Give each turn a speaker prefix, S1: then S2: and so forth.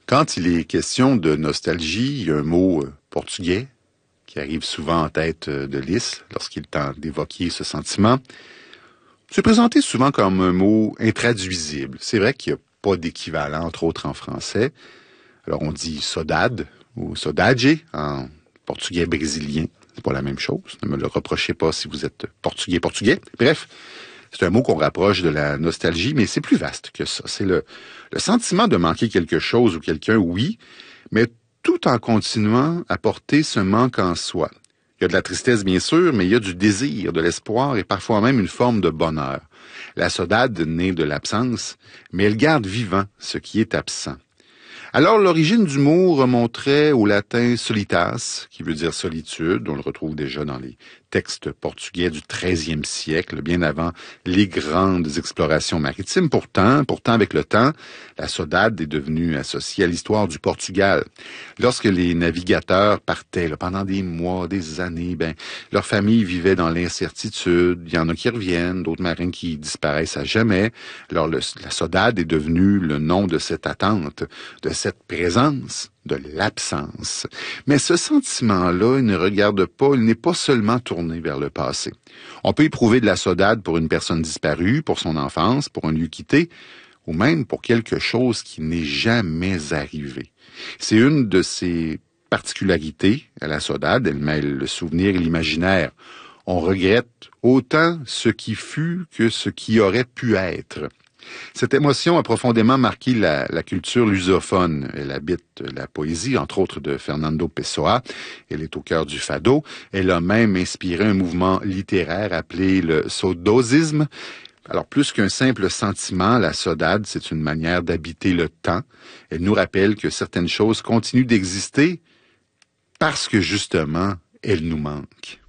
S1: Quand il est question de nostalgie, il y a un mot portugais qui arrive souvent en tête de Lys lorsqu'il tente d'évoquer ce sentiment. C'est présenté souvent comme un mot intraduisible. C'est vrai qu'il n'y a pas d'équivalent, entre autres en français. Alors on dit saudade ou saudade en portugais brésilien. C'est pas la même chose. Ne me le reprochez pas si vous êtes portugais. Bref, c'est un mot qu'on rapproche de la nostalgie, mais c'est plus vaste que ça. C'est le sentiment de manquer quelque chose ou quelqu'un, oui, mais tout en continuant à porter ce manque en soi. Il y a de la tristesse, bien sûr, mais il y a du désir, de l'espoir et parfois même une forme de bonheur. La saudade naît de l'absence, mais elle garde vivant ce qui est absent. Alors, l'origine du mot remonterait au latin solitas, qui veut dire solitude. On le retrouve déjà dans les textes portugais du XIIIe siècle, bien avant les grandes explorations maritimes. Pourtant, avec le temps, la saudade est devenue associée à l'histoire du Portugal. Lorsque les navigateurs partaient pendant des mois, des années, leur famille vivait dans l'incertitude. Il y en a qui reviennent, d'autres marins qui disparaissent à jamais. Alors, la saudade est devenue le nom de cette attente, de cette présence, de l'absence. Mais ce sentiment-là, il ne regarde pas, il n'est pas seulement tourné vers le passé. On peut éprouver de la saudade pour une personne disparue, pour son enfance, pour un lieu quitté, ou même pour quelque chose qui n'est jamais arrivé. C'est une de ses particularités à la saudade, elle mêle le souvenir et l'imaginaire. On regrette autant ce qui fut que ce qui aurait pu être. Cette émotion a profondément marqué la culture lusophone. Elle habite la poésie, entre autres de Fernando Pessoa. Elle est au cœur du fado. Elle a même inspiré un mouvement littéraire appelé le saudosisme. Alors, plus qu'un simple sentiment, la saudade, c'est une manière d'habiter le temps. Elle nous rappelle que certaines choses continuent d'exister parce que, justement, elles nous manquent.